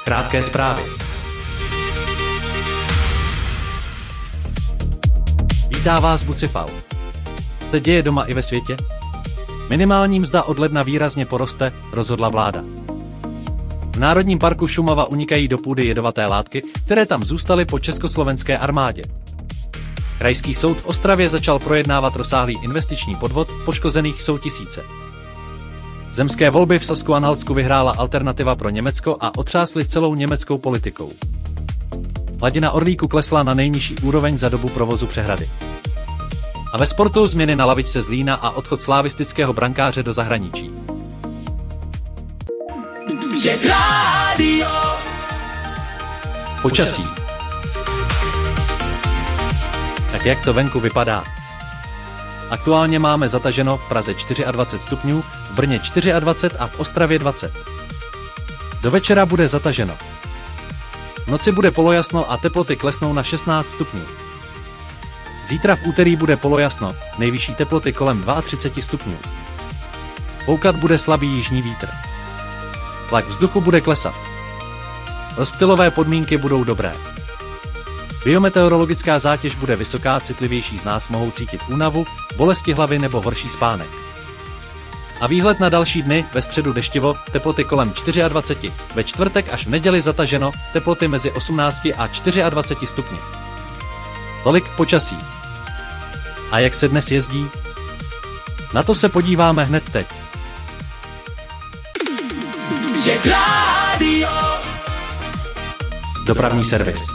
Krátké zprávy. Vítá vás Bucifal. Se děje doma i ve světě? Minimální mzda od ledna výrazně poroste, rozhodla vláda. V Národním parku Šumava unikají do půdy jedovaté látky, které tam zůstaly po československé armádě. Krajský soud v Ostravě začal projednávat rozsáhlý investiční podvod, poškozených jsou tisíce. Zemské volby v Sasku-Anhaltsku vyhrála Alternativa pro Německo a otřásly celou německou politikou. Hladina Orlíku klesla na nejnižší úroveň za dobu provozu přehrady. A ve sportu změny na lavičce Zlína a odchod slavistického brankáře do zahraničí. Počasí. Tak jak to venku vypadá? Aktuálně máme zataženo v Praze 24 stupňů, v Brně 24 a v Ostravě 20. Do večera bude zataženo. V noci bude polojasno a teploty klesnou na 16 stupňů. Zítra v úterý bude polojasno, nejvyšší teploty kolem 32 stupňů. Foukat bude slabý jižní vítr. Tlak vzduchu bude klesat. Rozptylové podmínky budou dobré. Biometeorologická zátěž bude vysoká, citlivější z nás mohou cítit únavu, bolesti hlavy nebo horší spánek. A výhled na další dny: ve středu deštivo, teploty kolem 24, ve čtvrtek až v neděli zataženo, teploty mezi 18 a 24 stupni. Tolik počasí. A jak se dnes jezdí? Na to se podíváme hned teď. Dopravní servis.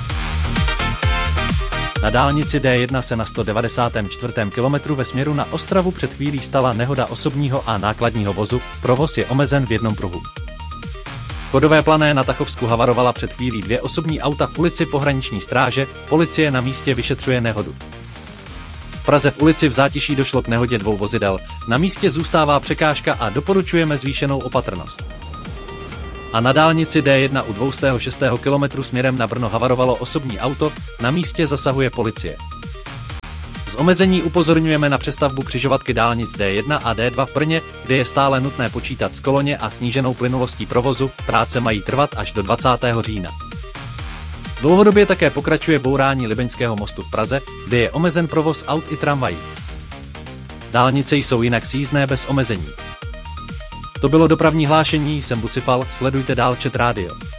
Na dálnici D1 se na 194. kilometru ve směru na Ostravu před chvílí stala nehoda osobního a nákladního vozu, provoz je omezen v jednom pruhu. Chodové Plané na Tachovsku havarovala před chvílí 2 osobní auta v ulici Pohraniční stráže, policie na místě vyšetřuje nehodu. V Praze v ulici v Zátiší došlo k nehodě 2 vozidel, na místě zůstává překážka a doporučujeme zvýšenou opatrnost. A na dálnici D1 u 206. kilometru směrem na Brno havarovalo osobní auto, na místě zasahuje policie. Z omezení upozorňujeme na přestavbu křižovatky dálnic D1 a D2 v Brně, kde je stále nutné počítat s koloně a sníženou plynulostí provozu, práce mají trvat až do 20. října. Dlouhodobě také pokračuje bourání Libeňského mostu v Praze, kde je omezen provoz aut i tramvají. Dálnice jsou jinak sjízdné bez omezení. To bylo dopravní hlášení, jsem Bucifal, sledujte dál Chat Radio.